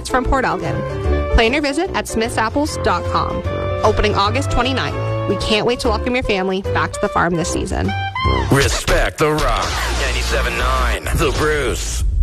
apples from Port Elgin. Plan your visit at smithsapples.com. Opening August 29th. We can't wait to welcome your family back to the farm this season. Respect the Rock. 97.9 The Bruce.